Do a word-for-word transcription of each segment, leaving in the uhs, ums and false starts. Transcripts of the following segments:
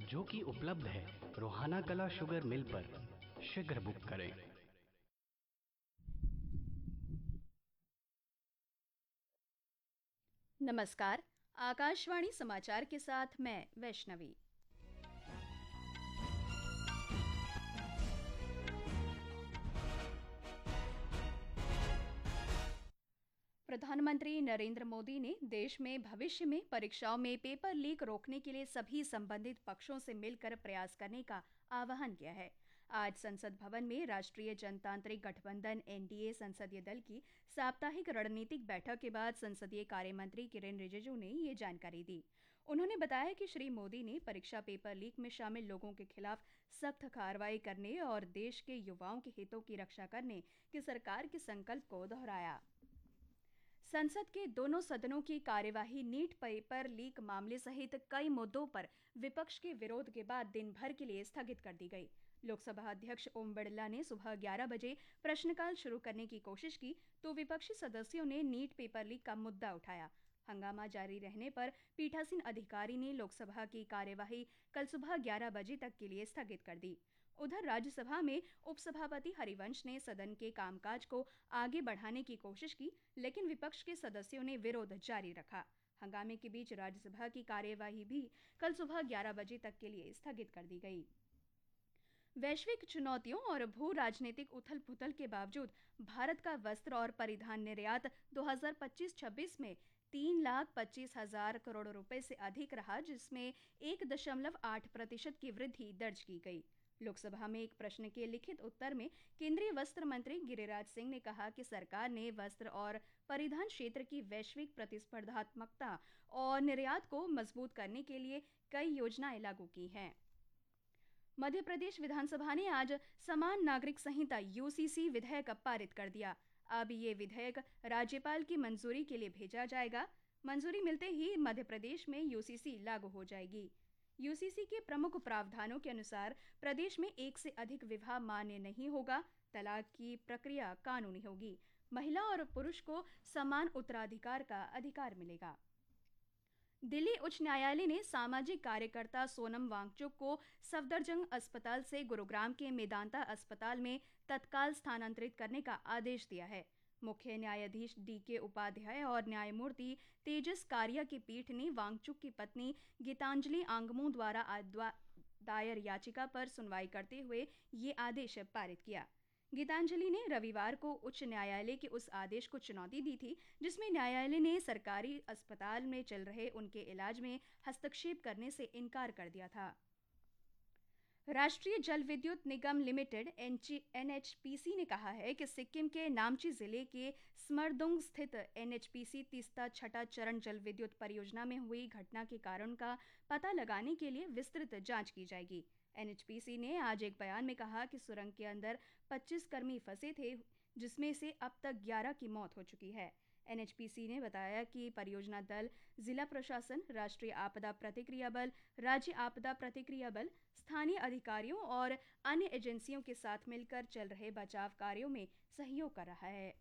जो कि उपलब्ध है रोहाना कला शुगर मिल पर। शीघ्र बुक करें। नमस्कार, आकाशवाणी समाचार के साथ मैं वैष्णवी। प्रधानमंत्री नरेंद्र मोदी ने देश में भविष्य में परीक्षाओं में पेपर लीक रोकने के लिए सभी संबंधित पक्षों से मिलकर प्रयास करने का आह्वान किया है। आज संसद भवन में राष्ट्रीय जनतांत्रिक गठबंधन एनडीए संसदीय दल की साप्ताहिक रणनीतिक बैठक के बाद संसदीय कार्य मंत्री किरेन रिजिजू ने ये जानकारी दी। उन्होंने बताया कि श्री मोदी ने परीक्षा पेपर लीक में शामिल लोगों के खिलाफ सख्त कार्रवाई करने और देश के युवाओं के हितों की रक्षा करने की सरकार के संकल्प को दोहराया। संसद के दोनों सदनों की कार्यवाही नीट पेपर लीक मामले सहित कई मुद्दों पर विपक्ष के विरोध के बाद दिन भर के लिए स्थगित कर दी गई। लोकसभा अध्यक्ष ओम बिरला ने सुबह ग्यारह बजे प्रश्नकाल शुरू करने की कोशिश की तो विपक्षी सदस्यों ने नीट पेपर लीक का मुद्दा उठाया। हंगामा जारी रहने पर पीठासीन अधिकारी ने लोकसभा की कार्यवाही कल सुबह ग्यारह बजे तक के लिए स्थगित कर दी। उधर राज्यसभा में उपसभापति हरिवंश ने सदन के कामकाज को आगे बढ़ाने की कोशिश की, लेकिन विपक्ष के सदस्यों ने विरोध जारी रखा। हंगामे के बीच राज्यसभा की कार्यवाही भी कल सुबह ग्यारह बजे तक के लिए स्थगित कर दी गई। वैश्विक चुनौतियों और भू राजनीतिक उथल-पुथल के बावजूद भारत का वस्त्र और परिधान निर्यात दो हज़ार पच्चीस छब्बीस में तीन लाख पच्चीस हजार करोड़ रुपए से अधिक रहा, जिसमें एक दशमलव आठ प्रतिशत की वृद्धि दर्ज की गई। लोकसभा में एक प्रश्न के लिखित उत्तर में केंद्रीय वस्त्र मंत्री गिरिराज सिंह ने कहा कि सरकार ने वस्त्र और परिधान क्षेत्र की वैश्विक प्रतिस्पर्धात्मकता और निर्यात को मजबूत करने के लिए कई योजनाएं लागू की हैं। मध्य प्रदेश विधानसभा ने आज समान नागरिक संहिता यूसीसी विधेयक पारित कर दिया। अब ये विधेयक राज्यपाल की मंजूरी के लिए भेजा जाएगा। मंजूरी मिलते ही मध्य प्रदेश में यूसीसी लागू हो जाएगी। यूसीसी के प्रमुख प्रावधानों के अनुसार प्रदेश में एक से अधिक विवाह मान्य नहीं होगा। तलाक की प्रक्रिया कानूनी होगी। महिला और पुरुष को समान उत्तराधिकार का अधिकार मिलेगा। दिल्ली उच्च न्यायालय ने सामाजिक कार्यकर्ता सोनम वांगचुक को सफदरजंग अस्पताल से गुरुग्राम के मेदांता अस्पताल में तत्काल स्थानांतरित करने का आदेश दिया है। मुख्य न्यायाधीश डी के उपाध्याय और न्यायमूर्ति तेजस कारिया की पीठ ने वांगचुक की पत्नी गीतांजलि आंगमू द्वारा दायर याचिका पर सुनवाई करते हुए ये आदेश पारित किया। गीतांजलि ने रविवार को उच्च न्यायालय के उस आदेश को चुनौती दी थी जिसमें न्यायालय ने सरकारी अस्पताल में चल रहे उनके इलाज में हस्तक्षेप करने से इनकार कर दिया था। राष्ट्रीय जल विद्युत निगम लिमिटेड एनएचपीसी ने कहा है कि सिक्किम के नामची जिले के स्मरदुंग स्थित एनएचपीसी तीस्ता छठा चरण जल विद्युत परियोजना में हुई घटना के कारण का पता लगाने के लिए विस्तृत जांच की जाएगी। एनएचपीसी ने आज एक बयान में कहा कि सुरंग के अंदर पच्चीस कर्मी फंसे थे, जिसमें से अब तक ग्यारह की मौत हो चुकी है। एनएचपीसी ने बताया कि परियोजना दल जिला प्रशासन, राष्ट्रीय आपदा प्रतिक्रिया बल, राज्य आपदा प्रतिक्रिया बल, स्थानीय अधिकारियों और अन्य एजेंसियों के साथ मिलकर चल रहे बचाव कार्यों में सहयोग कर रहा है।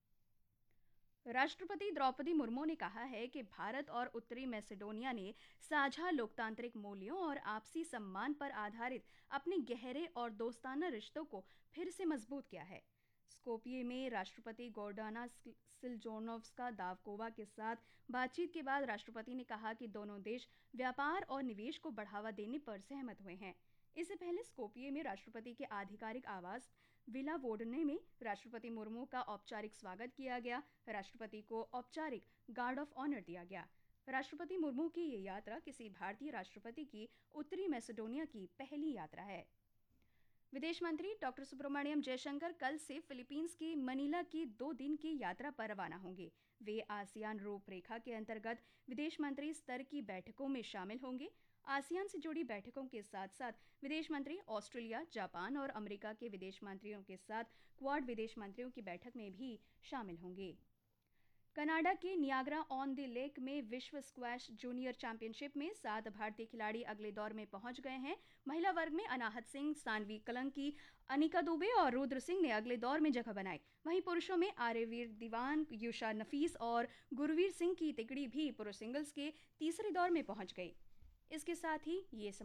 राष्ट्रपति द्रौपदी मुर्मू ने कहा है कि भारत और उत्तरी मैसेडोनिया ने साझा लोकतांत्रिक मूल्यों और आपसी सम्मान पर आधारित अपने गहरे और दोस्ताना रिश्तों को फिर से मजबूत किया है। स्कोपिये में राष्ट्रपति गोर्डाना सिल्जोनोव्स्का दावकोवा के साथ बातचीत के बाद राष्ट्रपति ने कहा कि दोनों देश व्यापार और निवेश को बढ़ावा देने पर सहमत हुए हैं। इससे पहले स्कोपिये में राष्ट्रपति के आधिकारिक आवास विला वोडने में राष्ट्रपति मुर्मू का औपचारिक स्वागत किया गया। राष्ट्रपति को औपचारिक गार्ड ऑफ ऑनर दिया गया। राष्ट्रपति मुर्मू की ये यात्रा किसी भारतीय राष्ट्रपति की उत्तरी मैसेडोनिया की पहली यात्रा है। विदेश मंत्री डॉक्टर सुब्रमण्यम जयशंकर कल से फिलीपींस की मनीला की दो दिन की यात्रा पर रवाना होंगे। वे आसियान रूपरेखा के अंतर्गत विदेश मंत्री स्तर की बैठकों में शामिल होंगे। आसियान से जुड़ी बैठकों के साथ साथ विदेश मंत्री ऑस्ट्रेलिया, जापान और अमेरिका के विदेश मंत्रियों के साथ क्वाड विदेश मंत्रियों की बैठक में भी शामिल होंगे। कनाडा के नियाग्रा ऑन द लेक में विश्व स्क्वैश जूनियर चैंपियनशिप में सात भारतीय खिलाड़ी अगले दौर में पहुंच गए हैं। महिला वर्ग में अनाहत सिंह, सानवी कलंकी, अनिका दुबे और रुद्र सिंह ने अगले दौर में जगह बनाई। वहीं पुरुषों में आर्यवीर दीवान, युषा नफीस और गुरवीर सिंह की तिकड़ी भी पुरुष सिंगल्स के तीसरे दौर में पहुंच गई। इसके साथ ही ये